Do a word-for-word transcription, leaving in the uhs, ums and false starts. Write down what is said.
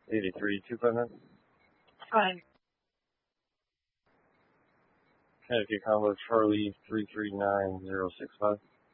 eighty-three, two five nine. Fine. Connecticut Combo Charlie three three nine zero six five.